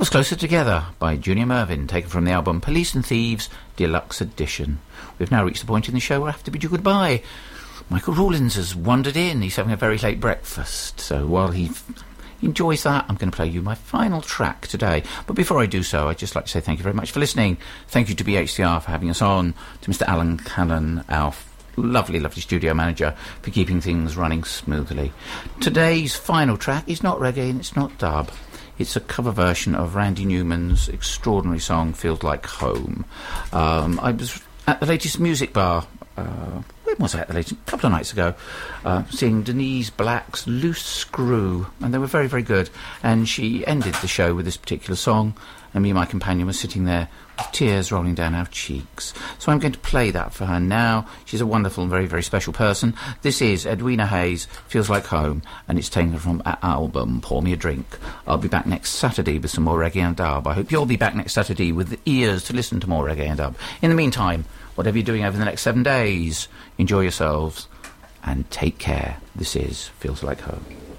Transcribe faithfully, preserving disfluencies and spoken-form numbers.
was Closer Together by Junior Mervyn, taken from the album Police and Thieves Deluxe Edition. We've now reached the point in the show where I have to bid you goodbye. Michael Rawlins has wandered in. He's having a very late breakfast, so while he f- enjoys that, I'm going to play you my final track today. But before I do so, I'd just like to say thank you very much for listening. Thank you to B H C R for having us on, to Mister Alan Callan, our f- lovely, lovely studio manager, for keeping things running smoothly. Today's final track is not reggae and it's not dub. It's a cover version of Randy Newman's extraordinary song, Feels Like Home. Um, I was at the latest music bar, uh, when was I at the latest? A couple of nights ago, uh, seeing Denise Black's Loose Screw, and they were very, very good. And she ended the show with this particular song, and me and my companion were sitting there with tears rolling down our cheeks. So I'm going to play that for her now. She's a wonderful and very, very special person. This is Edwina Hayes, Feels Like Home, and it's taken from our album, Pour Me a Drink. I'll be back next Saturday with some more reggae and dub. I hope you'll be back next Saturday with ears to listen to more reggae and dub. In the meantime, whatever you're doing over the next seven days, enjoy yourselves and take care. This is Feels Like Home.